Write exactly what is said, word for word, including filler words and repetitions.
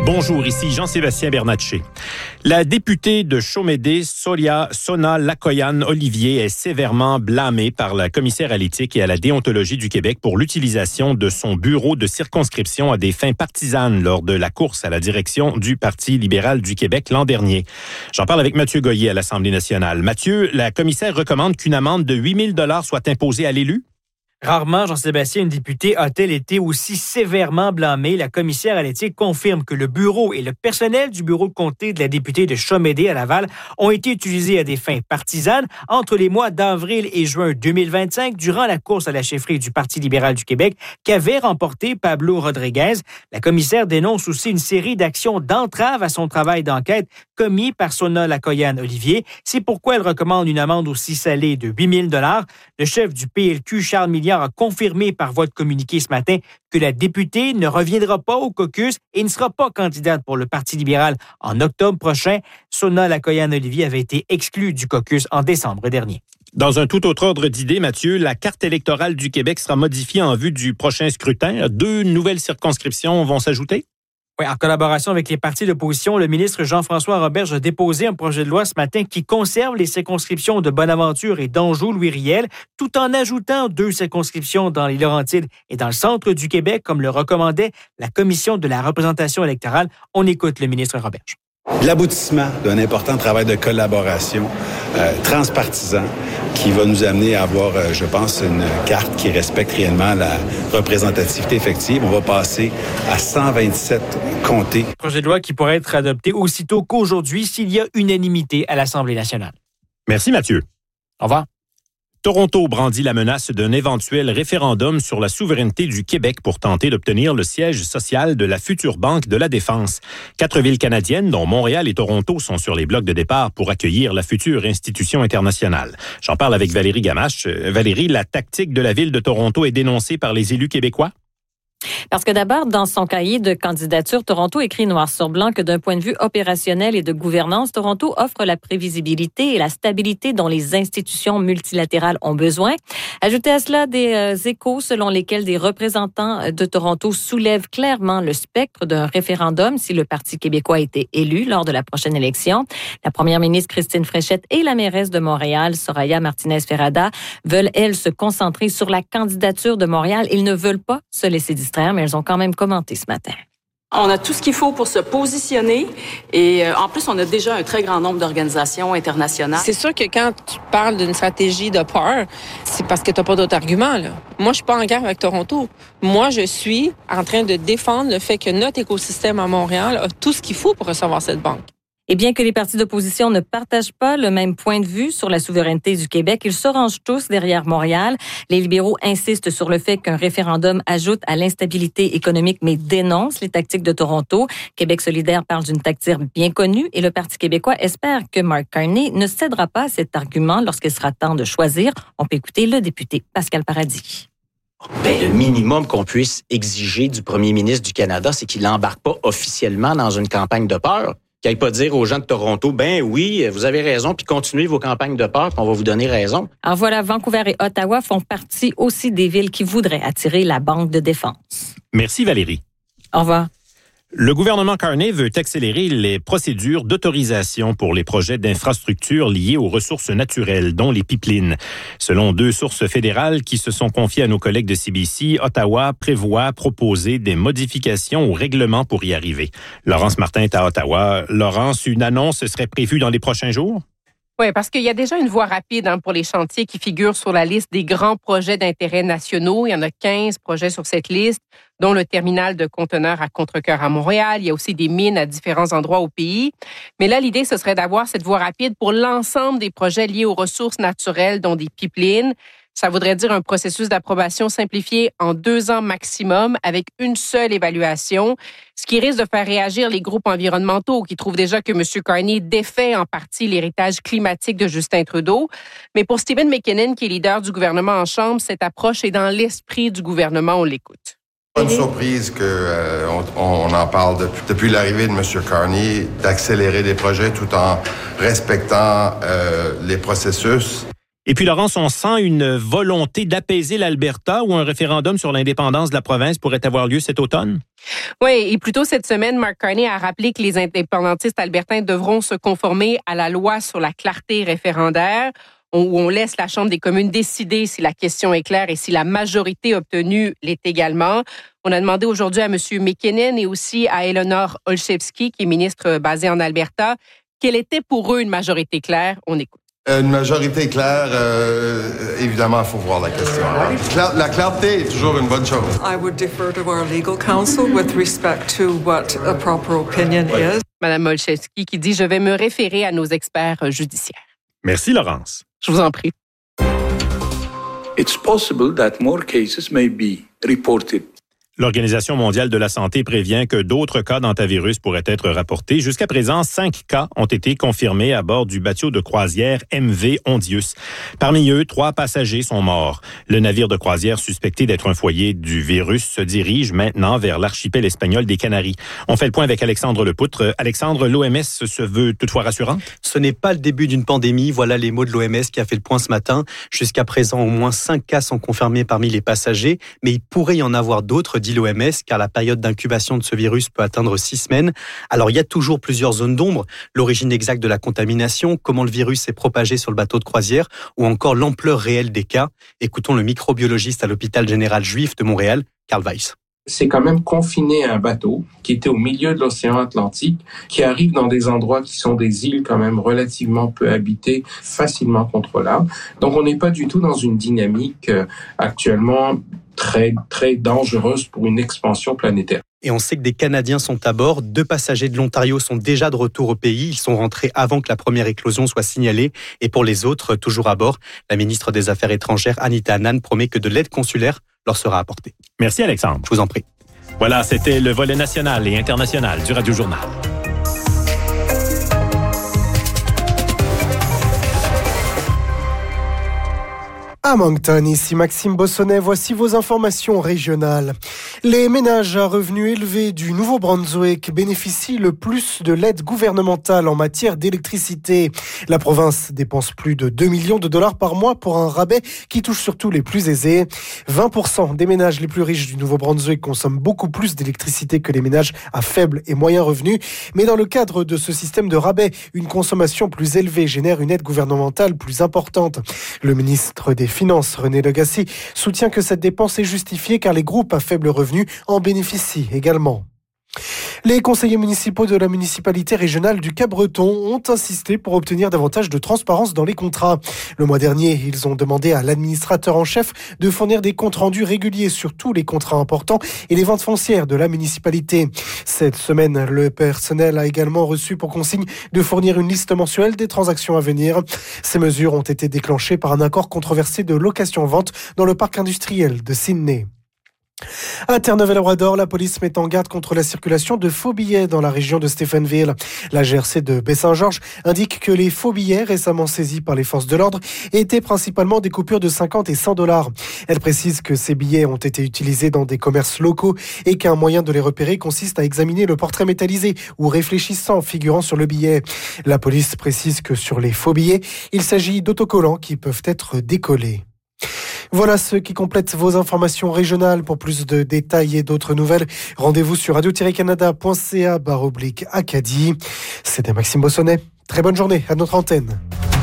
Bonjour, ici Jean-Sébastien Bernatchez. La députée de Chaumédé, Solia Sona Lakoyan-Olivier, est sévèrement blâmée par la commissaire à l'éthique et à la déontologie du Québec pour l'utilisation de son bureau de circonscription à des fins partisanes lors de la course à la direction du Parti libéral du Québec l'an dernier. J'en parle avec Mathieu Goyer à l'Assemblée nationale. Mathieu, la commissaire recommande qu'une amende de huit mille dollars soit imposée à l'élu? Rarement, Jean-Sébastien, une députée a-t-elle été aussi sévèrement blâmée. La commissaire à l'éthique confirme que le bureau et le personnel du bureau de comté de la députée de Chaumédé à Laval ont été utilisés à des fins partisanes entre les mois d'avril et juin deux mille vingt-cinq durant la course à la chefferie du Parti libéral du Québec qu'avait remporté Pablo Rodriguez. La commissaire dénonce aussi une série d'actions d'entrave à son travail d'enquête commis par Sona Lakoyan-Olivier. C'est pourquoi elle recommande une amende aussi salée de huit mille dollars. Le chef du P L Q, Charles Milliard, a confirmé par voie de communiqué ce matin que la députée ne reviendra pas au caucus et ne sera pas candidate pour le Parti libéral en octobre prochain. Sona Lakoyan-Olivier avait été exclue du caucus en décembre dernier. Dans un tout autre ordre d'idée, Mathieu, la carte électorale du Québec sera modifiée en vue du prochain scrutin. Deux nouvelles circonscriptions vont s'ajouter? Oui, en collaboration avec les partis d'opposition, le ministre Jean-François Roberge a déposé un projet de loi ce matin qui conserve les circonscriptions de Bonaventure et d'Anjou-Louis-Riel, tout en ajoutant deux circonscriptions dans les Laurentides et dans le centre du Québec, comme le recommandait la Commission de la représentation électorale. On écoute le ministre Roberge. L'aboutissement d'un important travail de collaboration euh, transpartisan qui va nous amener à avoir, euh, je pense, une carte qui respecte réellement la représentativité effective. On va passer à cent vingt-sept comtés. Projet de loi qui pourrait être adopté aussitôt qu'aujourd'hui s'il y a unanimité à l'Assemblée nationale. Merci Mathieu. Au revoir. Toronto brandit la menace d'un éventuel référendum sur la souveraineté du Québec pour tenter d'obtenir le siège social de la future Banque de la Défense. Quatre villes canadiennes, dont Montréal et Toronto, sont sur les blocs de départ pour accueillir la future institution internationale. J'en parle avec Valérie Gamache. Valérie, la tactique de la ville de Toronto est dénoncée par les élus québécois? Parce que d'abord, dans son cahier de candidature, Toronto écrit noir sur blanc que d'un point de vue opérationnel et de gouvernance, Toronto offre la prévisibilité et la stabilité dont les institutions multilatérales ont besoin. Ajoutez à cela des euh, échos selon lesquels des représentants de Toronto soulèvent clairement le spectre d'un référendum si le Parti québécois était élu lors de la prochaine élection. La première ministre Christine Fréchette et la mairesse de Montréal, Soraya Martinez-Ferrada, veulent, elles, se concentrer sur la candidature de Montréal. Ils ne veulent pas se laisser distraire, mais elles ont quand même commenté ce matin. On a tout ce qu'il faut pour se positionner et euh, en plus, on a déjà un très grand nombre d'organisations internationales. C'est sûr que quand tu parles d'une stratégie de peur, c'est parce que tu n'as pas d'autres arguments, là. Moi, je suis pas en guerre avec Toronto. Moi, je suis en train de défendre le fait que notre écosystème à Montréal a tout ce qu'il faut pour recevoir cette banque. Et bien que les partis d'opposition ne partagent pas le même point de vue sur la souveraineté du Québec, ils se rangent tous derrière Montréal. Les libéraux insistent sur le fait qu'un référendum ajoute à l'instabilité économique, mais dénoncent les tactiques de Toronto. Québec solidaire parle d'une tactique bien connue et le Parti québécois espère que Mark Carney ne cédera pas à cet argument lorsqu'il sera temps de choisir. On peut écouter le député Pascal Paradis. Bien, le minimum qu'on puisse exiger du premier ministre du Canada, c'est qu'il n'embarque pas officiellement dans une campagne de peur. Qu'il n'aille pas dire aux gens de Toronto, ben oui, vous avez raison, puis continuez vos campagnes de peur, puis on va vous donner raison. Alors voilà, Vancouver et Ottawa font partie aussi des villes qui voudraient attirer la Banque de défense. Merci Valérie. Au revoir. Le gouvernement Carney veut accélérer les procédures d'autorisation pour les projets d'infrastructures liés aux ressources naturelles, dont les pipelines. Selon deux sources fédérales qui se sont confiées à nos collègues de C B C, Ottawa prévoit proposer des modifications au règlement pour y arriver. Laurence Martin est à Ottawa. Laurence, une annonce serait prévue dans les prochains jours? Oui, parce qu'il y a déjà une voie rapide hein, pour les chantiers qui figurent sur la liste des grands projets d'intérêt nationaux. Il y en a quinze projets sur cette liste, dont le terminal de conteneurs à Contrecœur à Montréal. Il y a aussi des mines à différents endroits au pays. Mais là, l'idée, ce serait d'avoir cette voie rapide pour l'ensemble des projets liés aux ressources naturelles, dont des pipelines. Ça voudrait dire un processus d'approbation simplifié en deux ans maximum avec une seule évaluation, ce qui risque de faire réagir les groupes environnementaux qui trouvent déjà que M. Carney défait en partie l'héritage climatique de Justin Trudeau. Mais pour Stephen McKinnon, qui est leader du gouvernement en Chambre, cette approche est dans l'esprit du gouvernement. On l'écoute. Pas une surprise qu'on euh, on en parle depuis, depuis l'arrivée de M. Carney, d'accélérer des projets tout en respectant euh, les processus. Et puis, Laurence, on sent une volonté d'apaiser l'Alberta où un référendum sur l'indépendance de la province pourrait avoir lieu cet automne? Oui, et plus tôt cette semaine, Mark Carney a rappelé que les indépendantistes albertains devront se conformer à la loi sur la clarté référendaire, où on laisse la Chambre des communes décider si la question est claire et si la majorité obtenue l'est également. On a demandé aujourd'hui à M. McKinnon et aussi à Eleanor Olszewski, qui est ministre basée en Alberta, quelle était pour eux une majorité claire. On écoute. Une majorité claire, euh, évidemment, il faut voir la question. Cla- la clarté est toujours une bonne chose. I would defer to our legal counsel with respect to what a proper opinion is. Madame Olszewski qui dit « Je vais me référer à nos experts judiciaires ». Merci, Laurence. Je vous en prie. It's possible that more cases may be reported. L'Organisation mondiale de la santé prévient que d'autres cas d'hantavirus pourraient être rapportés. Jusqu'à présent, cinq cas ont été confirmés à bord du bateau de croisière M V Ondius. Parmi eux, trois passagers sont morts. Le navire de croisière suspecté d'être un foyer du virus se dirige maintenant vers l'archipel espagnol des Canaries. On fait le point avec Alexandre Lepoutre. Alexandre, l'O M S se veut toutefois rassurante? Ce n'est pas le début d'une pandémie. Voilà les mots de l'O M S qui a fait le point ce matin. Jusqu'à présent, au moins cinq cas sont confirmés parmi les passagers, mais il pourrait y en avoir d'autres, dit l'O M S, car la période d'incubation de ce virus peut atteindre six semaines. Alors, il y a toujours plusieurs zones d'ombre. L'origine exacte de la contamination, comment le virus s'est propagé sur le bateau de croisière, ou encore l'ampleur réelle des cas. Écoutons le microbiologiste à l'hôpital général juif de Montréal, Karl Weiss. C'est quand même confiné à un bateau qui était au milieu de l'océan Atlantique, qui arrive dans des endroits qui sont des îles quand même relativement peu habitées, facilement contrôlables. Donc, on n'est pas du tout dans une dynamique euh, actuellement très, très dangereuse pour une expansion planétaire. Et on sait que des Canadiens sont à bord. Deux passagers de l'Ontario sont déjà de retour au pays. Ils sont rentrés avant que la première éclosion soit signalée. Et pour les autres, toujours à bord, la ministre des Affaires étrangères, Anita Anand, promet que de l'aide consulaire leur sera apportée. Merci, Alexandre. Je vous en prie. Voilà, c'était le volet national et international du Radio Journal. À Moncton, ici Maxime Bossonnet, voici vos informations régionales. Les ménages à revenus élevés du Nouveau-Brunswick bénéficient le plus de l'aide gouvernementale en matière d'électricité. La province dépense plus de deux millions de dollars par mois pour un rabais qui touche surtout les plus aisés. vingt pour cent des ménages les plus riches du Nouveau-Brunswick consomment beaucoup plus d'électricité que les ménages à faible et moyen revenu. Mais dans le cadre de ce système de rabais, une consommation plus élevée génère une aide gouvernementale plus importante. Le ministre des Finances, René Legacy, soutient que cette dépense est justifiée car les groupes à faible revenu en bénéficient également. Les conseillers municipaux de la municipalité régionale du Cap-Breton ont insisté pour obtenir davantage de transparence dans les contrats. Le mois dernier, ils ont demandé à l'administrateur en chef de fournir des comptes rendus réguliers sur tous les contrats importants et les ventes foncières de la municipalité. Cette semaine, le personnel a également reçu pour consigne de fournir une liste mensuelle des transactions à venir. Ces mesures ont été déclenchées par un accord controversé de location-vente dans le parc industriel de Sydney. À Terre-Neuve-et-Labrador, la police met en garde contre la circulation de faux billets dans la région de Stephenville. La G R C de Baie-Saint-Georges indique que les faux billets récemment saisis par les forces de l'ordre étaient principalement des coupures de cinquante et cent dollars. Elle précise que ces billets ont été utilisés dans des commerces locaux et qu'un moyen de les repérer consiste à examiner le portrait métallisé ou réfléchissant figurant sur le billet. La police précise que sur les faux billets, il s'agit d'autocollants qui peuvent être décollés. Voilà ce qui complète vos informations régionales. Pour plus de détails et d'autres nouvelles, rendez-vous sur radio tiret canada point c a barre oblique Acadie. C'était Maxime Bossonnet. Très bonne journée à notre antenne.